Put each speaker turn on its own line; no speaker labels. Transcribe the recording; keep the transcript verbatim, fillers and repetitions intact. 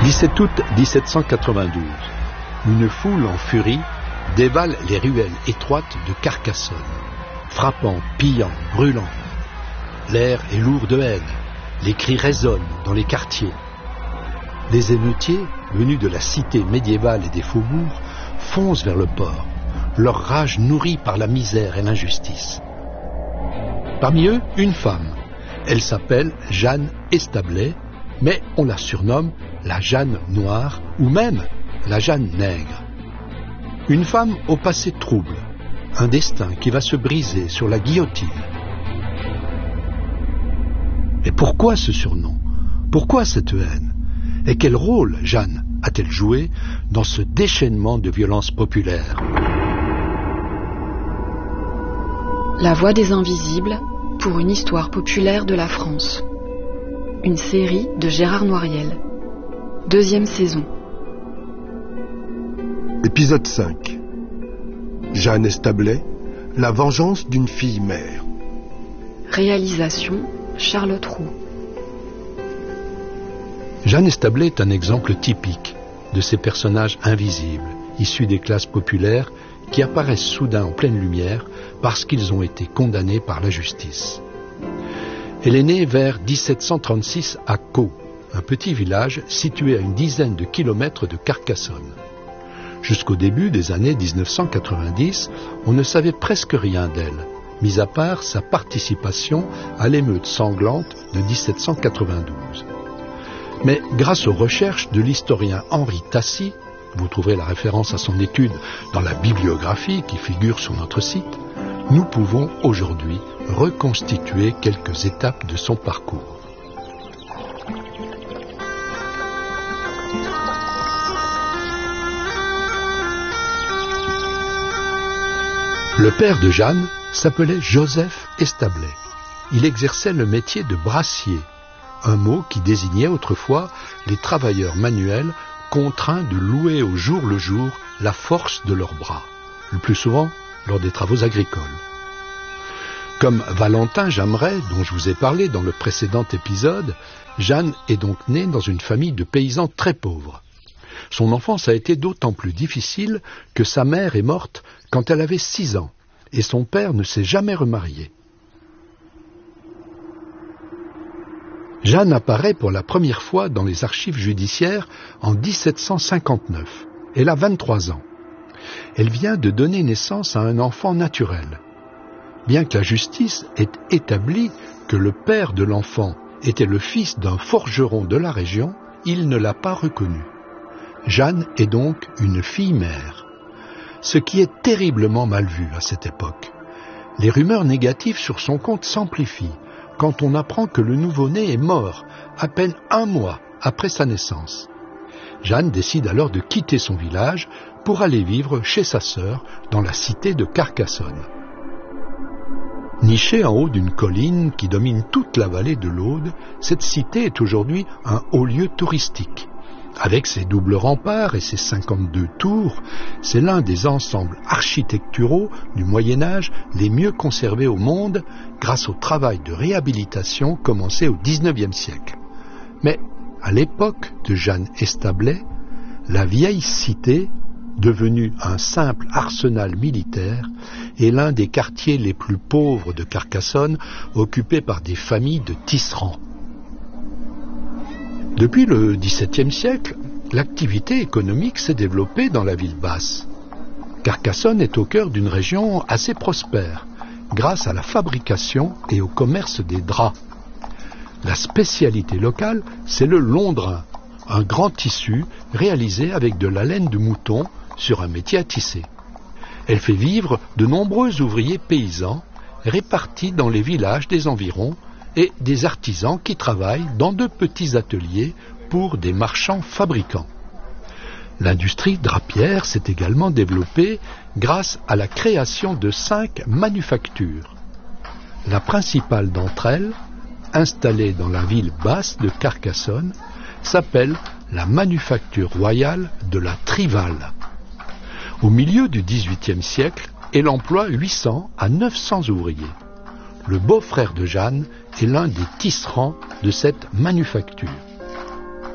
dix-sept août mille sept cent quatre-vingt-douze. Une foule en furie dévale les ruelles étroites de Carcassonne, frappant, pillant, brûlant. L'air est lourd de haine, les cris résonnent dans les quartiers. Les émeutiers, venus de la cité médiévale et des faubourgs, foncent vers le port, leur rage nourrie par la misère et l'injustice. Parmi eux, une femme. Elle s'appelle Jeanne Establet, mais on la surnomme la Jeanne Noire ou même la Jeanne Nègre. Une femme au passé trouble, un destin qui va se briser sur la guillotine. Et pourquoi ce surnom? Pourquoi cette haine? Et quel rôle Jeanne a-t-elle joué dans ce déchaînement de violence populaire?
La Voix des Invisibles pour une histoire populaire de la France. Une série de Gérard Noiriel. Deuxième saison.
Épisode cinq. Jeanne Establet, la vengeance d'une fille mère.
Réalisation Charlotte Roux.
Jeanne Establet est un exemple typique de ces personnages invisibles, issus des classes populaires, qui apparaissent soudain en pleine lumière parce qu'ils ont été condamnés par la justice. Elle est née vers dix-sept cent trente-six à Caux, un petit village situé à une dizaine de kilomètres de Carcassonne. Jusqu'au début des années dix-neuf cent quatre-vingt-dix, on ne savait presque rien d'elle, mis à part sa participation à l'émeute sanglante de dix-sept cent quatre-vingt-douze. Mais grâce aux recherches de l'historien Henri Tassi, vous trouverez la référence à son étude dans la bibliographie qui figure sur notre site, nous pouvons aujourd'hui reconstituer quelques étapes de son parcours. Le père de Jeanne s'appelait Joseph Establet. Il exerçait le métier de brassier, un mot qui désignait autrefois les travailleurs manuels contraints de louer au jour le jour la force de leurs bras, le plus souvent lors des travaux agricoles. Comme Valentin Jameret, dont je vous ai parlé dans le précédent épisode, Jeanne est donc née dans une famille de paysans très pauvres. Son enfance a été d'autant plus difficile que sa mère est morte quand elle avait six ans et son père ne s'est jamais remarié. Jeanne apparaît pour la première fois dans les archives judiciaires en dix-sept cent cinquante-neuf. Elle a vingt-trois ans. Elle vient de donner naissance à un enfant naturel. Bien que la justice ait établi que le père de l'enfant était le fils d'un forgeron de la région, il ne l'a pas reconnu. Jeanne est donc une fille-mère, ce qui est terriblement mal vu à cette époque. Les rumeurs négatives sur son compte s'amplifient quand on apprend que le nouveau-né est mort à peine un mois après sa naissance. Jeanne décide alors de quitter son village pour aller vivre chez sa sœur dans la cité de Carcassonne. Nichée en haut d'une colline qui domine toute la vallée de l'Aude, cette cité est aujourd'hui un haut lieu touristique. Avec ses doubles remparts et ses cinquante-deux tours, c'est l'un des ensembles architecturaux du Moyen-Âge les mieux conservés au monde grâce au travail de réhabilitation commencé au dix-neuvième siècle. Mais à l'époque de Jeanne Establet, la vieille cité, devenue un simple arsenal militaire, est l'un des quartiers les plus pauvres de Carcassonne, occupé par des familles de tisserands. Depuis le dix-septième siècle, l'activité économique s'est développée dans la ville basse. Carcassonne est au cœur d'une région assez prospère, grâce à la fabrication et au commerce des draps. La spécialité locale, c'est le londrin, un grand tissu réalisé avec de la laine de mouton sur un métier à tisser. Elle fait vivre de nombreux ouvriers paysans répartis dans les villages des environs et des artisans qui travaillent dans de petits ateliers pour des marchands fabricants. L'industrie drapière s'est également développée grâce à la création de cinq manufactures. La principale d'entre elles, installée dans la ville basse de Carcassonne, s'appelle la Manufacture royale de la Trival. Au milieu du dix-huitième siècle, elle emploie huit cents à neuf cents ouvriers. Le beau-frère de Jeanne est l'un des tisserands de cette manufacture.